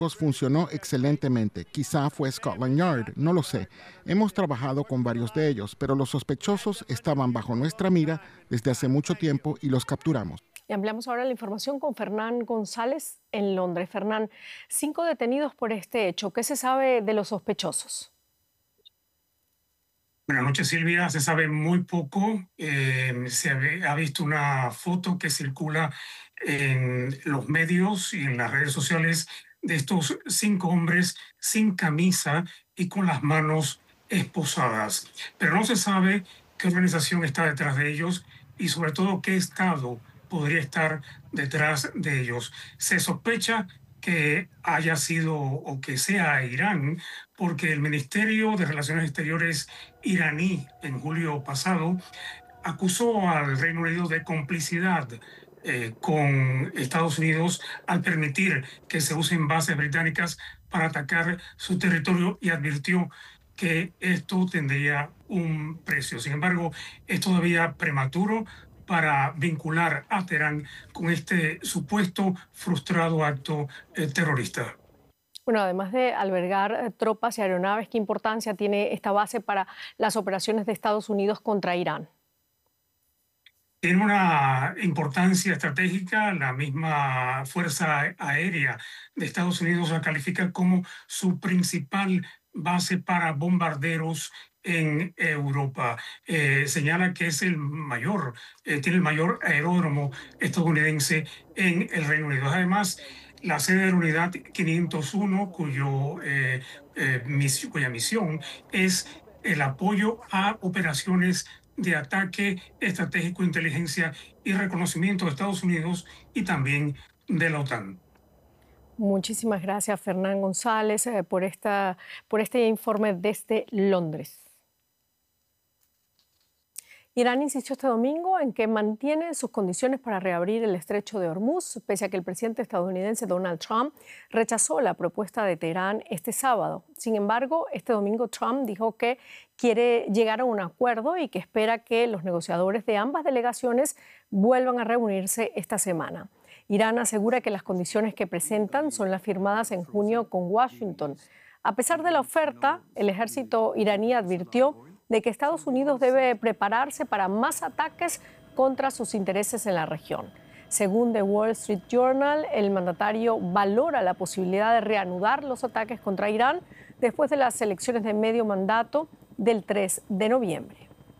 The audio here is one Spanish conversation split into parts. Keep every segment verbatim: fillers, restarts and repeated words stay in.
funcionó excelentemente. Quizá fue Scotland Yard, no lo sé. Hemos trabajado con varios de ellos, pero los sospechosos estaban bajo nuestra mira desde hace mucho tiempo y los capturamos. Y ampliamos ahora la información con Fernán González en Londres. Fernán, cinco detenidos por este hecho. ¿Qué se sabe de los sospechosos? Buenas noches, Silvia. Se sabe muy poco. Eh, se ha visto una foto que circula en los medios y en las redes sociales de estos cinco hombres sin camisa y con las manos esposadas. Pero no se sabe qué organización está detrás de ellos y sobre todo qué estado podría estar detrás de ellos. Se sospecha que haya sido o que sea Irán, porque el Ministerio de Relaciones Exteriores iraní en julio pasado acusó al Reino Unido de complicidad eh, con Estados Unidos al permitir que se usen bases británicas para atacar su territorio y advirtió que esto tendría un precio. Sin embargo, es todavía prematuro para vincular a Teherán con este supuesto frustrado acto eh, terrorista. Bueno, además de albergar eh, tropas y aeronaves, ¿qué importancia tiene esta base para las operaciones de Estados Unidos contra Irán? Tiene una importancia estratégica. La misma Fuerza Aérea de Estados Unidos la califica como su principal base para bombarderos en Europa. Eh, señala que es el mayor, eh, tiene el mayor aeródromo estadounidense en el Reino Unido. Además, la sede de la Unidad quinientos uno, cuyo, eh, eh, misión, cuya misión es el apoyo a operaciones de ataque estratégico, inteligencia y reconocimiento de Estados Unidos y también de la OTAN. Muchísimas gracias, Fernán González, eh, por, esta, por este informe desde Londres. Irán insistió este domingo en que mantiene sus condiciones para reabrir el estrecho de Hormuz, pese a que el presidente estadounidense Donald Trump rechazó la propuesta de Teherán este sábado. Sin embargo, este domingo Trump dijo que quiere llegar a un acuerdo y que espera que los negociadores de ambas delegaciones vuelvan a reunirse esta semana. Irán asegura que las condiciones que presentan son las firmadas en junio con Washington. A pesar de la oferta, el ejército iraní advirtió de que Estados Unidos debe prepararse para más ataques contra sus intereses en la región. Según The Wall Street Journal, el mandatario valora la posibilidad de reanudar los ataques contra Irán después de las elecciones de medio mandato del tres de noviembre.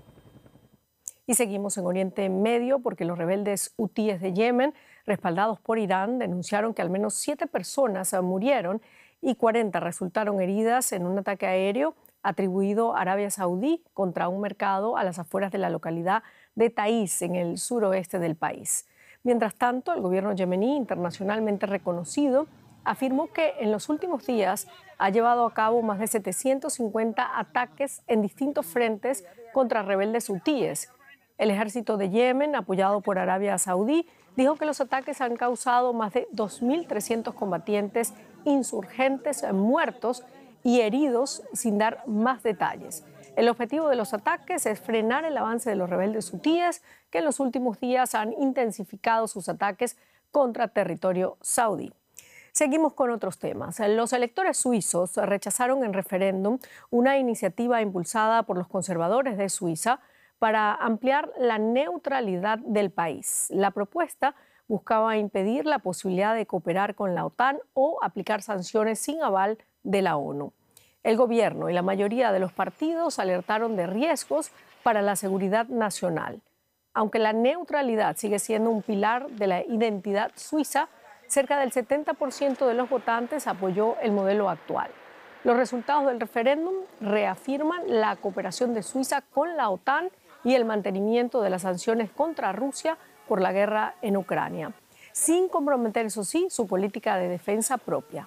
Y seguimos en Oriente Medio porque los rebeldes hutíes de Yemen, respaldados por Irán, denunciaron que al menos siete personas murieron y cuarenta resultaron heridas en un ataque aéreo atribuido a Arabia Saudí contra un mercado a las afueras de la localidad de Taiz, en el suroeste del país. Mientras tanto, el gobierno yemení, internacionalmente reconocido, afirmó que en los últimos días ha llevado a cabo más de setecientos cincuenta ataques en distintos frentes contra rebeldes hutíes. El ejército de Yemen, apoyado por Arabia Saudí, dijo que los ataques han causado más de dos mil trescientos combatientes insurgentes muertos y heridos, sin dar más detalles. El objetivo de los ataques es frenar el avance de los rebeldes hutíes, que en los últimos días han intensificado sus ataques contra territorio saudí. Seguimos con otros temas. Los electores suizos rechazaron en referéndum una iniciativa impulsada por los conservadores de Suiza para ampliar la neutralidad del país. La propuesta buscaba impedir la posibilidad de cooperar con la OTAN o aplicar sanciones sin aval de la ONU. El gobierno y la mayoría de los partidos alertaron de riesgos para la seguridad nacional. Aunque la neutralidad sigue siendo un pilar de la identidad suiza, cerca del setenta por ciento de los votantes apoyó el modelo actual. Los resultados del referéndum reafirman la cooperación de Suiza con la OTAN y el mantenimiento de las sanciones contra Rusia por la guerra en Ucrania, sin comprometer, eso sí, su política de defensa propia.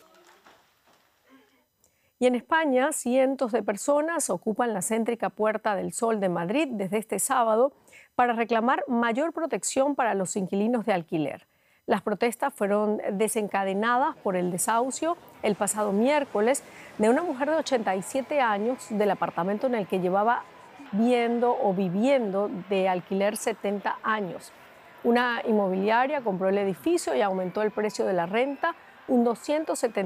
Y en España, cientos de personas ocupan la céntrica Puerta del Sol de Madrid desde este sábado para reclamar mayor protección para los inquilinos de alquiler. Las protestas fueron desencadenadas por el desahucio el pasado miércoles de una mujer de ochenta y siete años del apartamento en el que llevaba viendo o viviendo de alquiler setenta años. Una inmobiliaria compró el edificio y aumentó el precio de la renta un doscientos setenta.